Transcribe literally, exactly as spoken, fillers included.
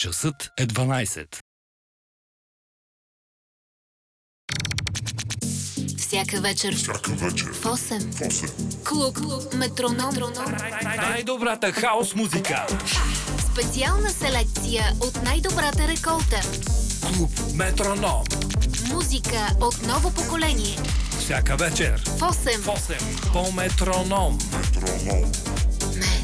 Часът е дванайсет. Всяка вечер. Всяка вечер. В осем. В осем. Клуб. Клуб. Метроном. Най-добрата хаос музика. Специална селекция от най-добрата реколта. Клуб Метроном. Музика от ново поколение. Всяка вечер. В осем. В осем. По Метроном. Метроном.